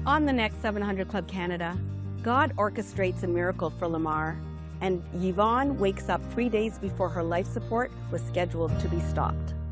On the next 700 Club Canada, God orchestrates a miracle for Lamar, and Yvonne wakes up 3 days before her life support was scheduled to be stopped.